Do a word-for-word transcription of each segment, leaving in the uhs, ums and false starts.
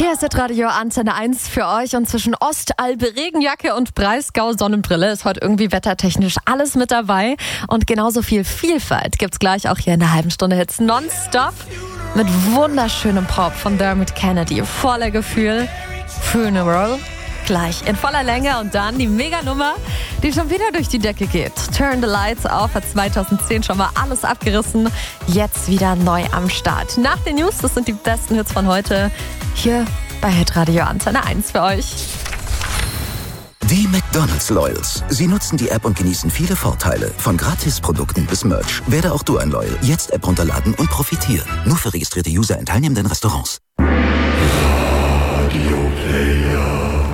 Hier ist Radio Antenne eins für euch und zwischen Ostalbe, Regenjacke und Breisgau Sonnenbrille ist heute irgendwie wettertechnisch alles mit dabei und genauso viel Vielfalt gibt's gleich auch hier in der halben Stunde Hits nonstop mit wunderschönem Pop von Dermot Kennedy, voller Gefühl, Funeral, gleich in voller Länge und dann die Meganummer, die schon wieder durch die Decke geht. Turn the Lights Off hat zweitausendzehn schon mal alles abgerissen, jetzt wieder neu am Start. Nach den News, das sind die besten Hits von heute, hier bei Hitradio Antenne eins für euch. Die McDonald's Loyals. Sie nutzen die App und genießen viele Vorteile. Von Gratisprodukten bis Merch. Werde auch du ein Loyal. Jetzt App runterladen und profitieren. Nur für registrierte User in teilnehmenden Restaurants. Radio Player.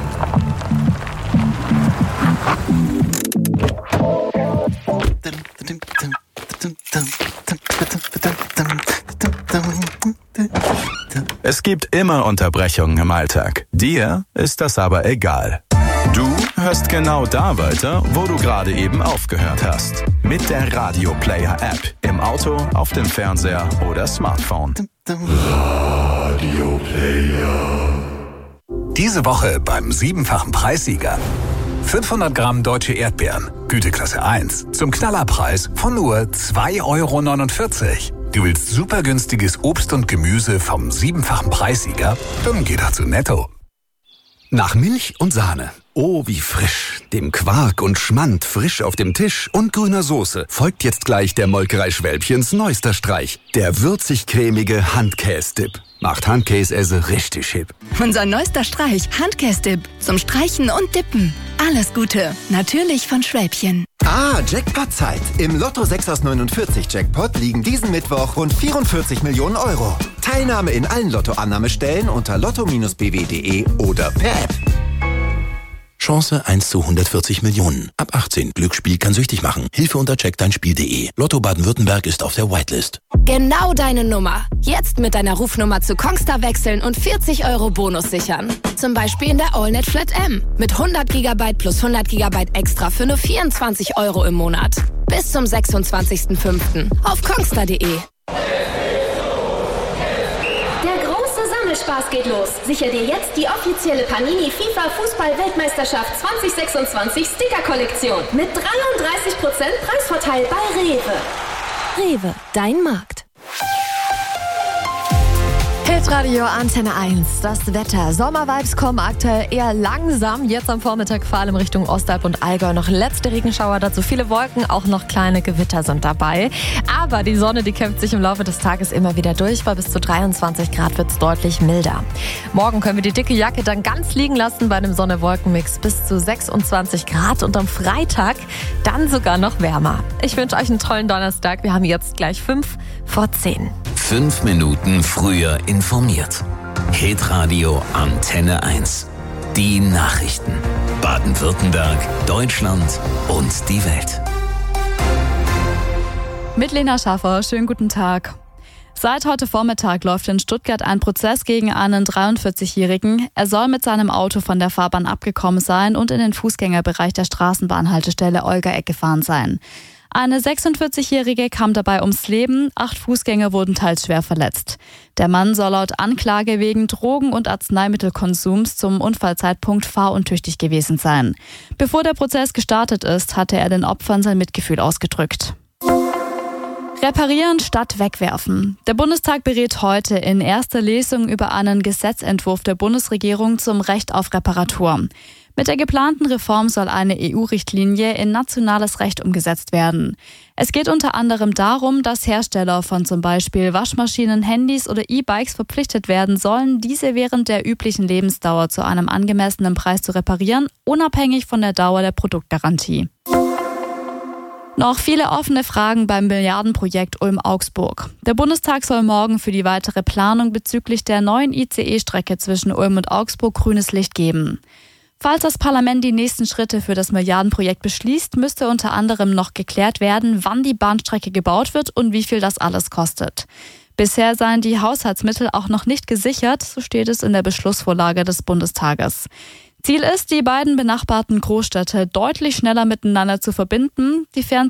Es gibt immer Unterbrechungen im Alltag. Dir ist das aber egal. Du hörst genau da weiter, wo du gerade eben aufgehört hast. Mit der Radio Player App. Im Auto, auf dem Fernseher oder Smartphone. Radio Player. Diese Woche beim siebenfachen Preissieger. fünfhundert Gramm deutsche Erdbeeren, Güteklasse eins, zum Knallerpreis von nur zwei Euro neunundvierzig. Du willst super günstiges Obst und Gemüse vom siebenfachen Preissieger? Dann geh doch zu Netto. Nach Milch und Sahne. Oh, wie frisch. Dem Quark und Schmand frisch auf dem Tisch und grüner Soße folgt jetzt gleich der Molkerei Schwälbchens neuester Streich. Der würzig-cremige Handkäse-Dip. Macht Handkäse richtig hip. Unser neuester Streich, Handkäse-Dip. Zum Streichen und Dippen. Alles Gute. Natürlich von Schwälbchen. Ah, Jackpot-Zeit. Im Lotto sechs aus neunundvierzig Jackpot liegen diesen Mittwoch rund vierundvierzig Millionen Euro. Teilnahme in allen Lottoannahmestellen unter lotto Bindestrich b w punkt de oder per App. Chance eins zu hundertvierzig Millionen. Ab achtzehn. Glücksspiel kann süchtig machen. Hilfe unter check dein spiel punkt de. Lotto Baden-Württemberg ist auf der Whitelist. Genau deine Nummer. Jetzt mit deiner Rufnummer zu Kongstar wechseln und vierzig Euro Bonus sichern. Zum Beispiel in der AllNet Flat M. Mit hundert Gigabyte plus hundert Gigabyte extra für nur vierundzwanzig Euro im Monat. Bis zum sechsundzwanzigsten fünften auf kongstar punkt de. Spaß geht los. Sicher dir jetzt die offizielle Panini FIFA Fußball-Weltmeisterschaft zwanzig sechsundzwanzig Sticker-Kollektion mit dreiunddreißig Prozent Preisvorteil bei Rewe. Rewe, dein Markt. Hitradio Antenne eins, das Wetter. Sommervibes kommen aktuell eher langsam. Jetzt am Vormittag vor allem Richtung Ostalb und Allgäu noch letzte Regenschauer. Dazu viele Wolken, auch noch kleine Gewitter sind dabei. Aber die Sonne, die kämpft sich im Laufe des Tages immer wieder durch. Bei bis zu dreiundzwanzig Grad wird es deutlich milder. Morgen können wir die dicke Jacke dann ganz liegen lassen bei einem Sonne-Wolken-Mix bis zu sechsundzwanzig Grad. Und am Freitag dann sogar noch wärmer. Ich wünsche euch einen tollen Donnerstag. Wir haben jetzt gleich fünf vor zehn. Fünf Minuten früher informiert. Hitradio Antenne eins. Die Nachrichten. Baden-Württemberg, Deutschland und die Welt. Mit Lena Schaffer, schönen guten Tag. Seit heute Vormittag läuft in Stuttgart ein Prozess gegen einen dreiundvierzigjährigen. Er soll mit seinem Auto von der Fahrbahn abgekommen sein und in den Fußgängerbereich der Straßenbahnhaltestelle Olga-Eck gefahren sein. Eine sechsundvierzigjährige kam dabei ums Leben, acht Fußgänger wurden teils schwer verletzt. Der Mann soll laut Anklage wegen Drogen- und Arzneimittelkonsums zum Unfallzeitpunkt fahruntüchtig gewesen sein. Bevor der Prozess gestartet ist, hatte er den Opfern sein Mitgefühl ausgedrückt. Reparieren statt wegwerfen. Der Bundestag berät heute in erster Lesung über einen Gesetzentwurf der Bundesregierung zum Recht auf Reparatur. Mit der geplanten Reform soll eine E U-Richtlinie in nationales Recht umgesetzt werden. Es geht unter anderem darum, dass Hersteller von zum Beispiel Waschmaschinen, Handys oder E-Bikes verpflichtet werden sollen, diese während der üblichen Lebensdauer zu einem angemessenen Preis zu reparieren, unabhängig von der Dauer der Produktgarantie. Noch viele offene Fragen beim Milliardenprojekt Ulm-Augsburg. Der Bundestag soll morgen für die weitere Planung bezüglich der neuen I C E-Strecke zwischen Ulm und Augsburg grünes Licht geben. Falls das Parlament die nächsten Schritte für das Milliardenprojekt beschließt, müsste unter anderem noch geklärt werden, wann die Bahnstrecke gebaut wird und wie viel das alles kostet. Bisher seien die Haushaltsmittel auch noch nicht gesichert, so steht es in der Beschlussvorlage des Bundestages. Ziel ist, die beiden benachbarten Großstädte deutlich schneller miteinander zu verbinden. Die